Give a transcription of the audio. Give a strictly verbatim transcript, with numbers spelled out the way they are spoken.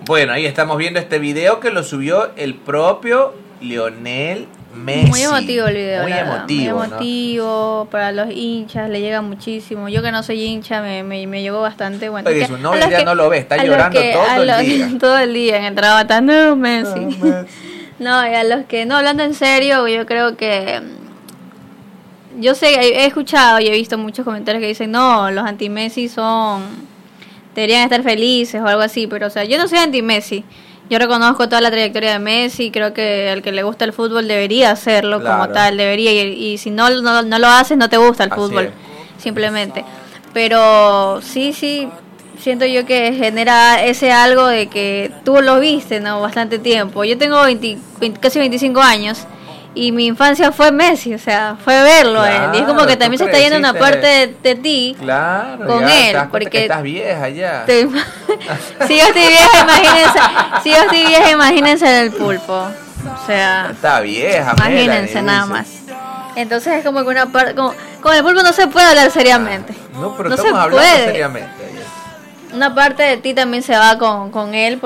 Bueno, ahí estamos viendo este video que lo subió el propio Lionel Messi. Muy emotivo el video. Muy emotivo, Muy emotivo, ¿no? Para los hinchas, le llega muchísimo. Yo que no soy hincha, me, me, me llegó bastante. Bueno, oye, que, su novia ya que, no lo ve, está llorando que, todo el los, día. Todo el día en el trabajo, no, Messi. No, Messi. No, y a los que, no, hablando en serio, yo creo que... Yo sé, he escuchado y he visto muchos comentarios que dicen, no, los anti-Messi son... deberían estar felices o algo así, pero o sea, yo no soy anti-Messi. Yo reconozco toda la trayectoria de Messi, creo que al que le gusta el fútbol debería hacerlo, claro, como tal, debería, y, y si no, no no lo haces no te gusta el así fútbol, es. Simplemente. Pero sí, sí, siento yo que genera ese algo de que tú lo viste, ¿no? Bastante tiempo. Yo tengo veinte, veinte, casi veinticinco años y mi infancia fue Messi, o sea, fue verlo, claro, eh. Y es como que también se está yendo una parte de, de ti, claro, con ya, él, porque que estás vieja ya. Te, si yo estoy vieja, imagínense, si yo estoy vieja, imagínense en el Pulpo, o sea, está vieja, imagínense Melanie, nada más. Entonces es como que una parte, como con el Pulpo no se puede hablar seriamente. No, pero no estamos se hablando puede. seriamente. Una parte de ti también se va con, con él.